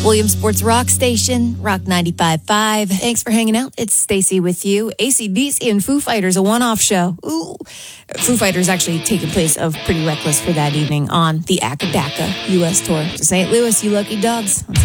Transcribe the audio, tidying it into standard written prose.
Williamsport's Rock Station, Rock 95.5. Thanks for hanging out. It's Stacy with you. AC/DC and Foo Fighters, a one-off show. Ooh. Foo Fighters actually taking place of Pretty Reckless for that evening on the Akadaka U.S. tour. To St. Louis, you lucky dogs.